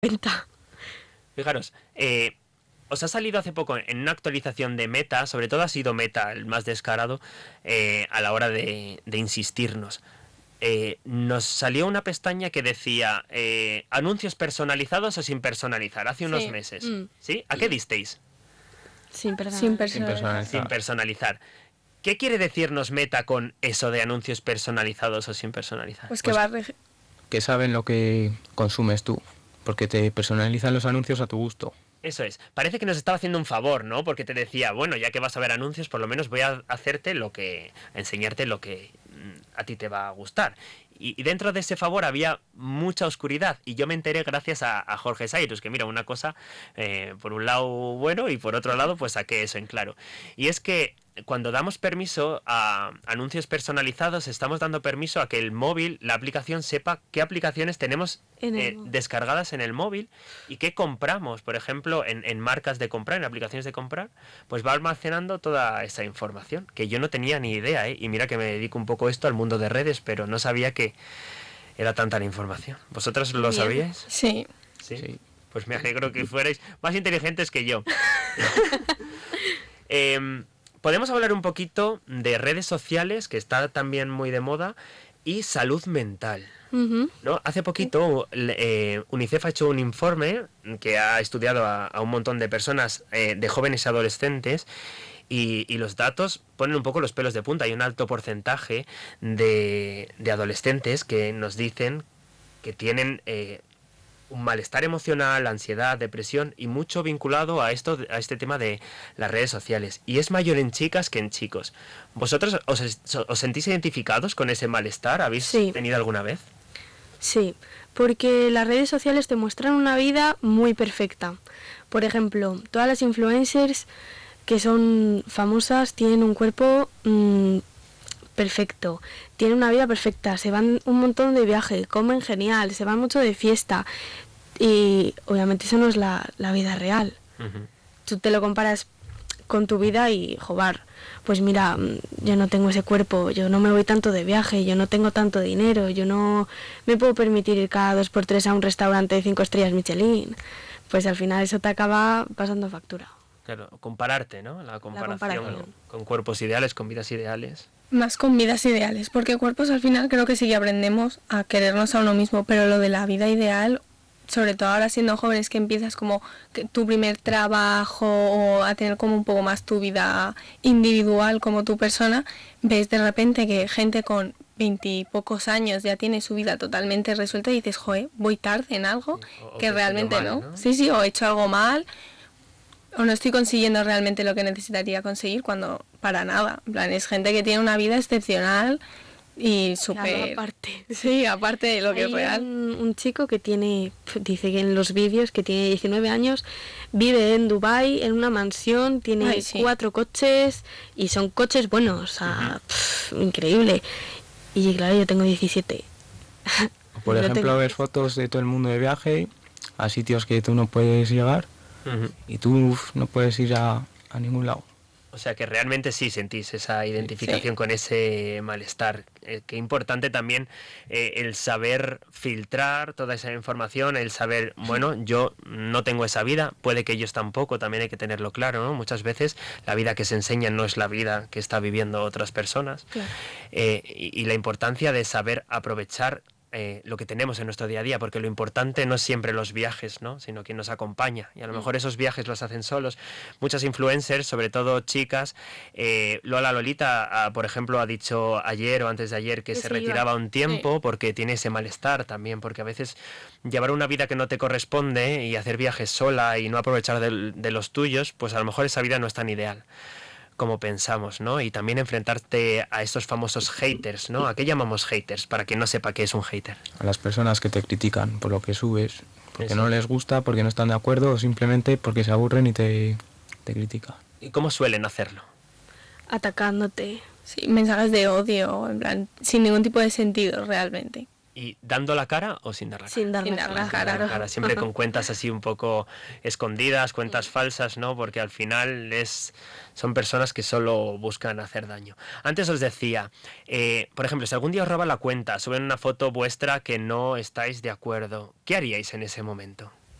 cuenta. Fijaros, os ha salido hace poco en una actualización de Meta, sobre todo ha sido Meta el más descarado a la hora de insistirnos. Nos salió una pestaña que decía anuncios personalizados o sin personalizar hace unos meses. ¿Sí? ¿A qué disteis? Sin personalizar. Sin personalizar. ¿Qué quiere decirnos Meta con eso de anuncios personalizados o sin personalizar? Pues que que saben lo que consumes tú, porque te personalizan los anuncios a tu gusto. Eso es. Parece que nos estaba haciendo un favor, ¿no? Porque te decía, bueno, ya que vas a ver anuncios, por lo menos voy a enseñarte lo que a ti te va a gustar. Y dentro de ese favor había mucha oscuridad. Y yo me enteré gracias a Jorge Cyrus, que mira, una cosa, por un lado bueno y por otro lado pues saqué eso en claro. Y es que cuando damos permiso a anuncios personalizados, estamos dando permiso a que el móvil, la aplicación, sepa qué aplicaciones tenemos descargadas en el móvil y qué compramos. Por ejemplo, en marcas de comprar, en aplicaciones de comprar, pues va almacenando toda esa información, que yo no tenía ni idea, ¿eh? Y mira que me dedico un poco esto al mundo de redes, pero no sabía que era tanta la información. ¿Vosotros lo sabíais? Sí. Sí. Pues me alegro que fuerais más inteligentes que yo. Podemos hablar un poquito de redes sociales, que está también muy de moda, y salud mental. ¿No? Hace poquito UNICEF ha hecho un informe que ha estudiado a un montón de personas, de jóvenes y adolescentes, y los datos ponen un poco los pelos de punta. Hay un alto porcentaje de adolescentes que nos dicen que tienen un malestar emocional, ansiedad, depresión, y mucho vinculado a este tema de las redes sociales. Y es mayor en chicas que en chicos. ¿Vosotros os sentís identificados con ese malestar? ¿Habéis tenido alguna vez? Sí, porque las redes sociales te muestran una vida muy perfecta. Por ejemplo, todas las influencers que son famosas tienen un cuerpo perfecto, tienen una vida perfecta, se van un montón de viaje, comen genial, se van mucho de fiesta, y obviamente eso no es la vida real. Tú te lo comparas con tu vida y, joder, pues mira, yo no tengo ese cuerpo, yo no me voy tanto de viaje, yo no tengo tanto dinero, yo no me puedo permitir ir cada 2x3 a un restaurante de 5 estrellas Michelin. Pues al final eso te acaba pasando factura. Claro, compararte, ¿no? La comparación con cuerpos ideales, con vidas ideales. Más con vidas ideales, porque cuerpos al final creo que sí que aprendemos a querernos a uno mismo, pero lo de la vida ideal, sobre todo ahora siendo jóvenes, que empiezas como que tu primer trabajo o a tener como un poco más tu vida individual como tu persona, ves de repente que gente con 20 y pocos años ya tiene su vida totalmente resuelta y dices, joder, voy tarde en algo que realmente mal, ¿no? Sí, o he hecho algo mal, o no estoy consiguiendo realmente lo que necesitaría conseguir, cuando para nada. En plan, es gente que tiene una vida excepcional y súper... Claro, aparte. Sí, aparte de lo que es real. Un chico que dice que en los vídeos que tiene 19 años, vive en Dubái, en una mansión, tiene 4 coches, y son coches buenos, o sea, increíble. Y claro, yo tengo 17. Por ejemplo, ves fotos de todo el mundo de viaje a sitios que tú no puedes llegar. Y tú no puedes ir a ningún lado. O sea que realmente sí sentís esa identificación con ese malestar. Qué importante también el saber filtrar toda esa información, el saber, bueno, yo no tengo esa vida, puede que ellos tampoco, también hay que tenerlo claro, ¿no? Muchas veces la vida que se enseña no es la vida que está viviendo otras personas. Claro. Y la importancia de saber aprovechar lo que tenemos en nuestro día a día, porque lo importante no es siempre los viajes, ¿no? Sino quien nos acompaña, y a lo mejor esos viajes los hacen solos. Muchas influencers, sobre todo chicas, Lola Lolita, por ejemplo, ha dicho ayer o antes de ayer que se retiraba un tiempo porque tiene ese malestar también, porque a veces llevar una vida que no te corresponde y hacer viajes sola y no aprovechar de los tuyos, pues a lo mejor esa vida no es tan ideal como pensamos, ¿no? Y también enfrentarte a estos famosos haters, ¿no? ¿A qué llamamos haters? Para quien no sepa qué es un hater. A las personas que te critican por lo que subes, porque no les gusta, porque no están de acuerdo, o simplemente porque se aburren y te critican. ¿Y cómo suelen hacerlo? Atacándote. Sí, mensajes de odio, en plan, sin ningún tipo de sentido realmente. ¿Y dando la cara o sin dar la cara? Sin dar la cara. Siempre con cuentas así un poco escondidas, cuentas falsas, ¿no? Porque al final son personas que solo buscan hacer daño. Antes os decía, por ejemplo, si algún día os roba la cuenta, suben una foto vuestra que no estáis de acuerdo, ¿qué haríais en ese momento?